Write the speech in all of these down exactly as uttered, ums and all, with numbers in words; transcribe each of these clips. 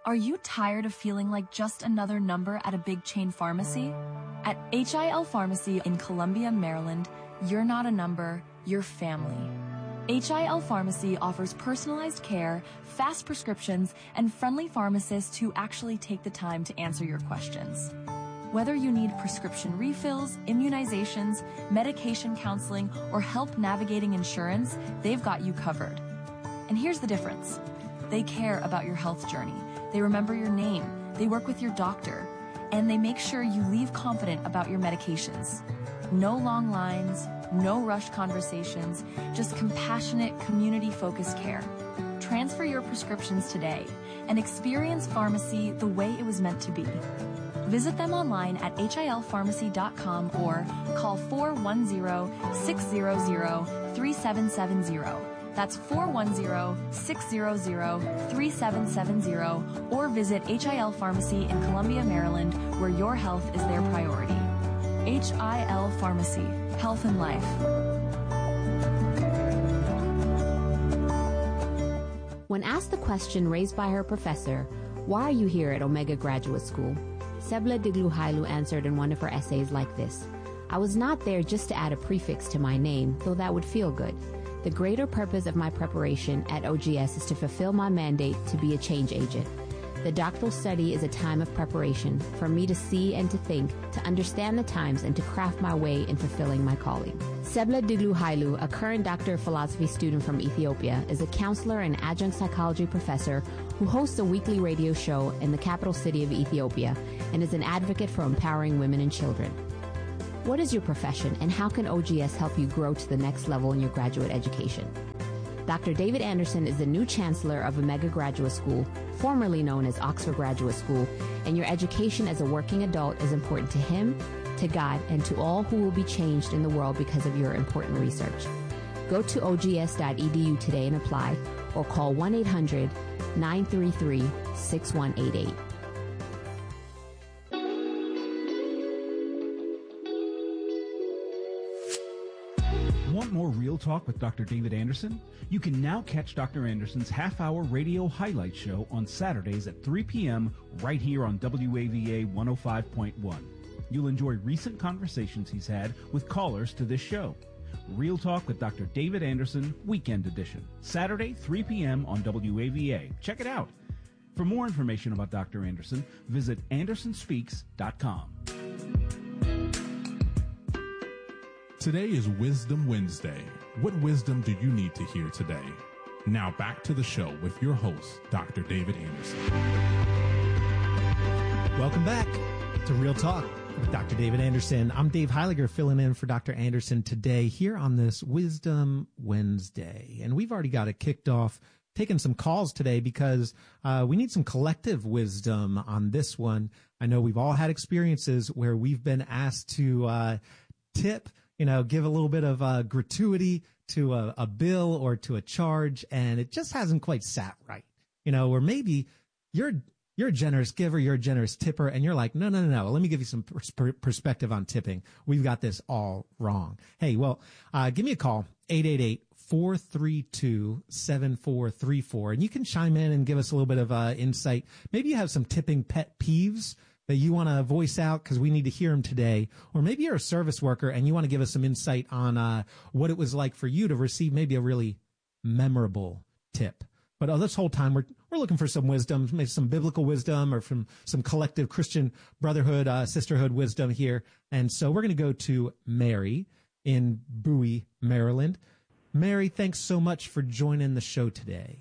Are you tired of feeling like just another number at a big chain pharmacy? At H I L Pharmacy in Columbia, Maryland, you're not a number, you're family. H I L Pharmacy offers personalized care, fast prescriptions, and friendly pharmacists who actually take the time to answer your questions. Whether you need prescription refills, immunizations, medication counseling, or help navigating insurance, they've got you covered. And here's the difference. They care about your health journey. They remember your name, they work with your doctor, and they make sure you leave confident about your medications. No long lines, no rushed conversations, just compassionate, community-focused care. Transfer your prescriptions today and experience pharmacy the way it was meant to be. Visit them online at H I L pharmacy dot com or call four one zero, six zero zero, three seven seven zero. That's four one zero, six zero zero, three seven seven zero, or visit H I L Pharmacy in Columbia, Maryland, where your health is their priority. H I L Pharmacy, health and life. When asked the question raised by her professor, why are you here at Omega Graduate School? Sebla Diglu-Hailu answered in one of her essays like this: I was not there just to add a prefix to my name, though that would feel good. The greater purpose of my preparation at O G S is to fulfill my mandate to be a change agent. The doctoral study is a time of preparation for me to see and to think, to understand the times, and to craft my way in fulfilling my calling. Sebla Diglu-Hailu, a current Doctor of Philosophy student from Ethiopia, is a counselor and adjunct psychology professor who hosts a weekly radio show in the capital city of Ethiopia and is an advocate for empowering women and children. What is your profession, and how can O G S help you grow to the next level in your graduate education? Doctor David Anderson is the new chancellor of Omega Graduate School, formerly known as Oxford Graduate School, and your education as a working adult is important to him, to God, and to all who will be changed in the world because of your important research. Go to O G S dot E D U today and apply, or call one eight hundred, nine three three, six one eight eight. Want more Real Talk with Doctor David Anderson? You can now catch Doctor Anderson's half-hour radio highlight show on Saturdays at three p.m. right here on W A V A one oh five point one. You'll enjoy recent conversations he's had with callers to this show. Real Talk with Doctor David Anderson, Weekend Edition. Saturday, three p.m. on W A V A. Check it out. For more information about Doctor Anderson, visit anderson speaks dot com. Today is Wisdom Wednesday. What wisdom do you need to hear today? Now back to the show with your host, Doctor David Anderson. Welcome back to Real Talk with Doctor David Anderson. I'm Dave Heiliger filling in for Doctor Anderson today here on this Wisdom Wednesday. And we've already got it kicked off, taking some calls today because uh, we need some collective wisdom on this one. I know we've all had experiences where we've been asked to uh, tip, you know, give a little bit of uh, gratuity to a, a bill or to a charge, and it just hasn't quite sat right. You know, or maybe you're you're a generous giver, you're a generous tipper, and you're like, no, no, no, no. Let me give you some pers- perspective on tipping. We've got this all wrong. Hey, well, uh, give me a call, eight eight eight, four three two, seven four three four, and you can chime in and give us a little bit of uh, insight. Maybe you have some tipping pet peeves that you want to voice out because we need to hear them today. Or maybe you're a service worker and you want to give us some insight on uh, what it was like for you to receive maybe a really memorable tip. But uh, this whole time, we're we're looking for some wisdom, maybe some biblical wisdom or from some collective Christian brotherhood, uh, sisterhood wisdom here. And so we're going to go to Mary in Bowie, Maryland. Mary, thanks so much for joining the show today.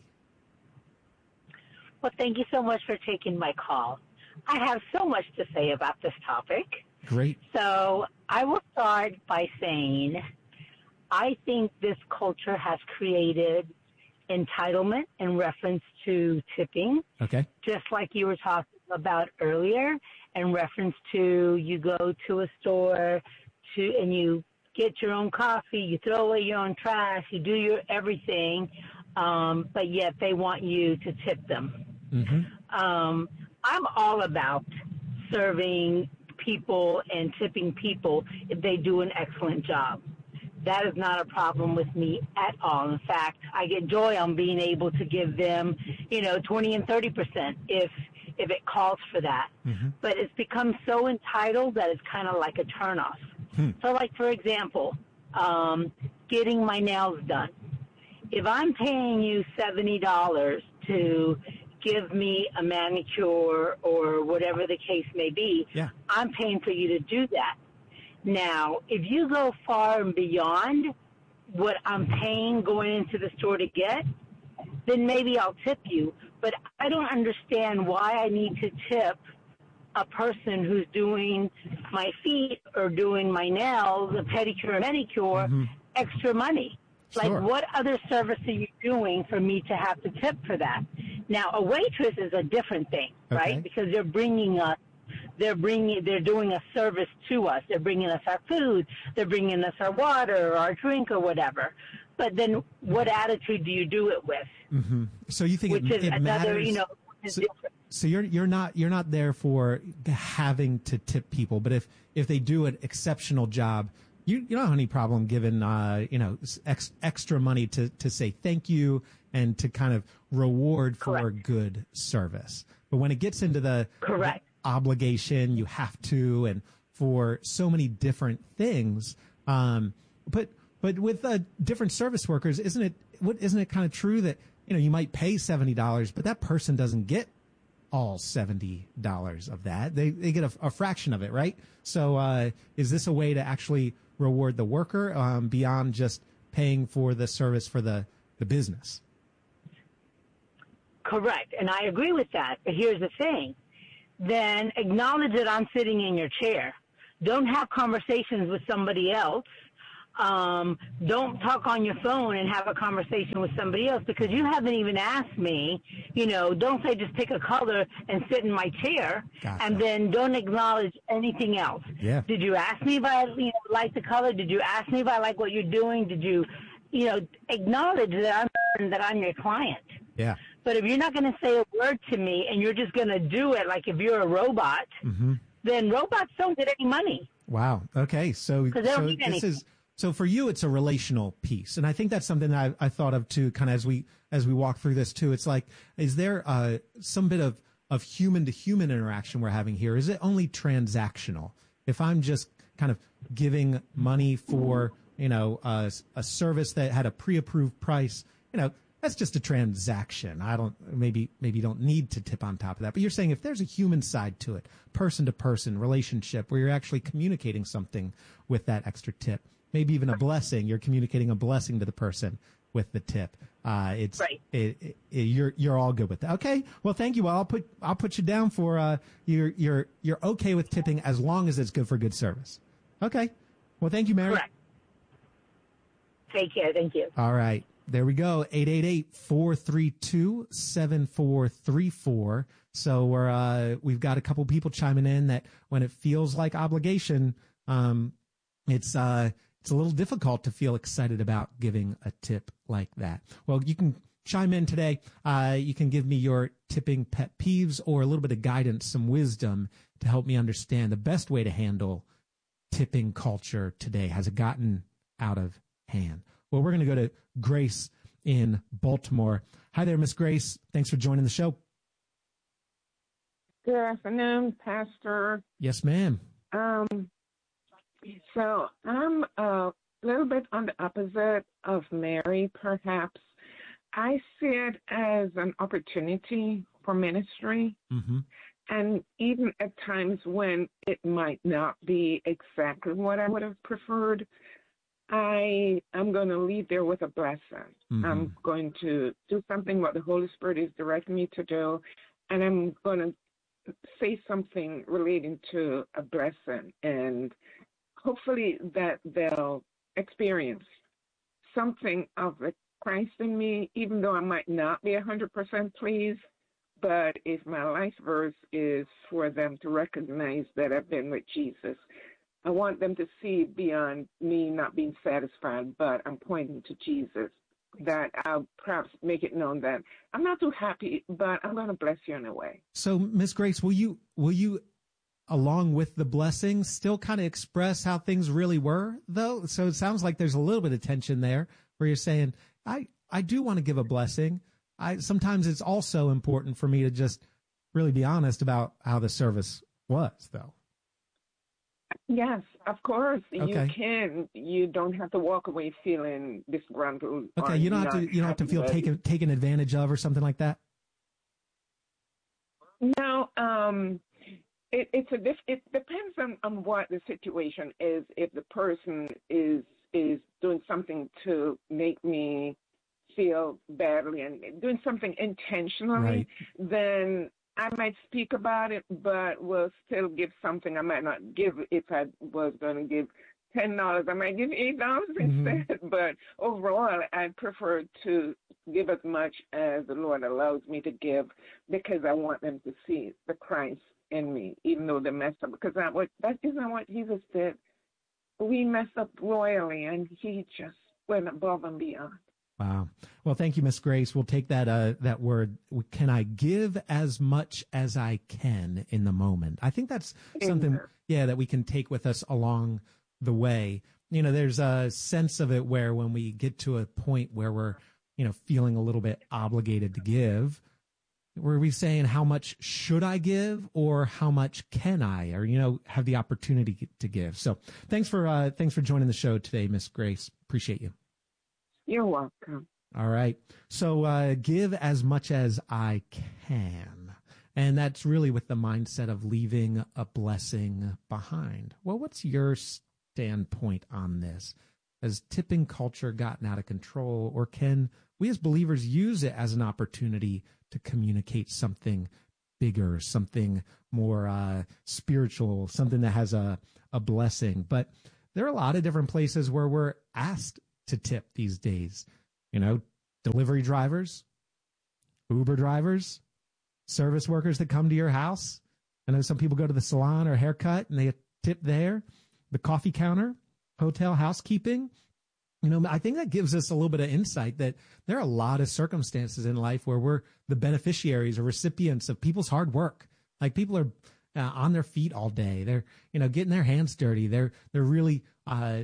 Well, thank you so much for taking my call. I have so much to say about this topic. Great. So I will start by saying I think this culture has created entitlement in reference to tipping. Okay. Just like you were talking about earlier, in reference to you go to a store to and you get your own coffee, you throw away your own trash, you do your everything, um, but yet they want you to tip them. Mm-hmm. Um, I'm all about serving people and tipping people if they do an excellent job. That is not a problem with me at all. In fact, I get joy on being able to give them, you know, twenty and thirty percent if if it calls for that. Mm-hmm. But it's become so entitled that it's kind of like a turnoff. Hmm. So, like, for example, um, getting my nails done. If I'm paying you seventy dollars to give me a manicure or whatever the case may be, yeah. I'm paying for you to do that. Now, if you go far and beyond what I'm paying going into the store to get, then maybe I'll tip you. But I don't understand why I need to tip a person who's doing my feet or doing my nails, a pedicure, a manicure, mm-hmm. extra money. Like, sure. What other service are you doing for me to have to tip for that? Now, a waitress is a different thing, okay. right? Because they're bringing us, they're bringing, they're doing a service to us. They're bringing us our food. They're bringing us our water or our drink or whatever. But then, what attitude do you do it with? Mm-hmm. So you think Which it, is it another, matters? You know, is so, different. So you're you're not you're not there for having to tip people, but if if they do an exceptional job, you you don't have any problem giving uh you know ex, extra money to to say thank you and to kind of reward for Correct. good service. But when it gets into the, Correct. the obligation, you have to, and for so many different things, um, but but with uh, different service workers, isn't it what isn't it kind of true that you know you might pay seventy dollars, but that person doesn't get all seventy dollars of that. They they get a, a fraction of it, right? So uh, is this a way to actually reward the worker um, beyond just paying for the service for the, the business? Correct. And I agree with that. But here's the thing. Then acknowledge that I'm sitting in your chair. Don't have conversations with somebody else. Um, don't talk on your phone and have a conversation with somebody else because you haven't even asked me. You know, don't say just pick a color and sit in my chair, gotcha. And then don't acknowledge anything else. Yeah. Did you ask me if I you know, like the color? Did you ask me if I like what you're doing? Did you, you know, acknowledge that I'm that I'm your client? Yeah. But if you're not going to say a word to me and you're just going to do it like if you're a robot, mm-hmm. then robots don't get any money. Wow. Okay. So, so this anything. is. So for you, it's a relational piece. And I think that's something that I, I thought of too, kind of as we, as we walk through this too. It's like, is there uh, some bit of, of human to human interaction we're having here? Is it only transactional? If I'm just kind of giving money for, you know, uh, a service that had a pre-approved price, you know, that's just a transaction. I don't, maybe, maybe you don't need to tip on top of that. But you're saying if there's a human side to it, person to person relationship where you're actually communicating something with that extra tip, maybe even a blessing. You're communicating a blessing to the person with the tip. Uh, it's right. it, it, it, you're you're all good with that. Okay. Well, thank you. Well, I'll put I'll put you down for uh you're you're you're okay with tipping as long as it's good for good service. Okay. Well, thank you, Mary. Correct. Take care. Thank you. All right. There we go. eight eight eight, four three two, seven four three four. So we're uh we've got a couple people chiming in that when it feels like obligation, um, it's uh. It's a little difficult to feel excited about giving a tip like that. Well, you can chime in today. Uh, you can give me your tipping pet peeves or a little bit of guidance, some wisdom to help me understand the best way to handle tipping culture today. Has it gotten out of hand? Well, we're going to go to Grace in Baltimore. Hi there, Miss Grace. Thanks for joining the show. Good afternoon, Pastor. Yes, ma'am. Um. So I'm a little bit on the opposite of Mary, perhaps. I see it as an opportunity for ministry, mm-hmm. and even at times when it might not be exactly what I would have preferred, I am going to leave there with a blessing. Mm-hmm. I'm going to do something what the Holy Spirit is directing me to do, and I'm going to say something relating to a blessing, and hopefully that they'll experience something of the Christ in me, even though I might not be one hundred percent pleased. But if my life verse is for them to recognize that I've been with Jesus, I want them to see beyond me not being satisfied, but I'm pointing to Jesus, that I'll perhaps make it known that I'm not too happy, but I'm going to bless you in a way. So, Miss Grace, will you will you along with the blessings, still kind of express how things really were, though? So it sounds like there's a little bit of tension there where you're saying, I, I do want to give a blessing. I sometimes it's also important for me to just really be honest about how the service was, though. Yes, of course. Okay. You can. You don't have to walk away feeling disgruntled. Okay, you don't have to. You don't have to feel taken taken advantage of or something like that. No, um, it, it's a diff- it depends on, on what the situation is. If the person is is doing something to make me feel badly and doing something intentionally, Right. then I might speak about it, but will still give something I might not give if I was going to give ten dollars. I might give eight dollars Mm-hmm. instead. But overall, I prefer to give as much as the Lord allows me to give because I want them to see the Christ in me, even though they messed up. Because that, what, that isn't what Jesus did. We messed up royally, and he just went above and beyond. Wow. Well, thank you, Miss Grace. We'll take that uh, that word. Can I give as much as I can in the moment? I think that's something, yeah, that we can take with us along the way. You know, there's a sense of it where when we get to a point where we're, you know, feeling a little bit obligated to give, were we saying how much should I give or how much can I, or, you know, have the opportunity to give? So thanks for uh, thanks for joining the show today, Miss Grace. Appreciate you. You're welcome. All right. So uh, give as much as I can. And that's really with the mindset of leaving a blessing behind. Well, what's your standpoint on this? Has tipping culture gotten out of control, or can we as believers use it as an opportunity to communicate something bigger, something more uh, spiritual, something that has a, a blessing? But there are a lot of different places where we're asked to tip these days. You know, delivery drivers, Uber drivers, service workers that come to your house. I know some people go to the salon or haircut and they tip there. The coffee counter, hotel housekeeping. You know, I think that gives us a little bit of insight that there are a lot of circumstances in life where we're the beneficiaries or recipients of people's hard work. Like people are uh, on their feet all day. They're, you know, getting their hands dirty. They're, they're really, uh,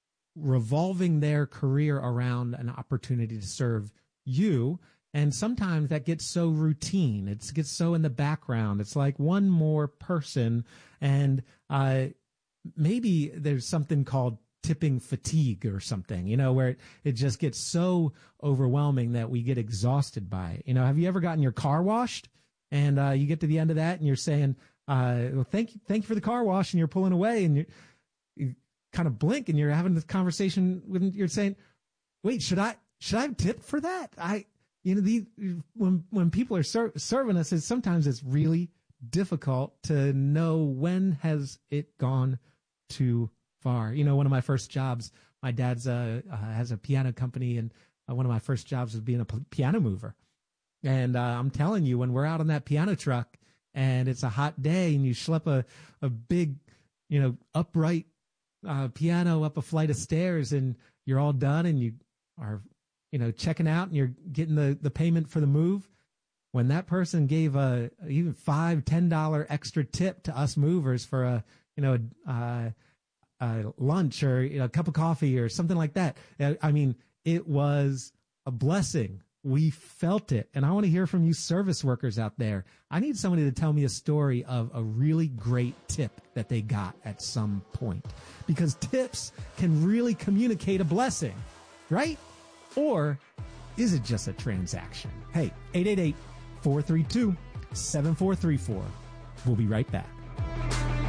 revolving their career around an opportunity to serve you. And sometimes that gets so routine. It gets so in the background. It's like one more person. And uh, maybe there's something called tipping fatigue or something, you know, where it, it just gets so overwhelming that we get exhausted by it. You know, have you ever gotten your car washed and uh, you get to the end of that and you're saying, uh, well, thank you, thank you for the car wash, and you're pulling away and you're, you kind of blink and you're having this conversation when you're saying, wait, should I, should I have tipped for that? I, you know, the, when, when people are ser- serving us, it's sometimes it's really difficult to know when has it gone too far. You know, one of my first jobs, my dad's uh, uh has a piano company, and uh, one of my first jobs was being a p- piano mover. And uh, I'm telling you, when we're out on that piano truck and it's a hot day and you schlep a, a big, you know, upright Uh, piano up a flight of stairs and you're all done and you are, you know, checking out and you're getting the, the payment for the move. When that person gave a even five, ten dollar extra tip to us movers for a, you know, a, a lunch or, you know, a cup of coffee or something like that. I mean, it was a blessing. We felt it. And I want to hear from you service workers out there. I need somebody to tell me a story of a really great tip that they got at some point, because tips can really communicate a blessing, right? Or is it just a transaction? Hey, eight eight eight, four three two, seven four three four. We'll be right back.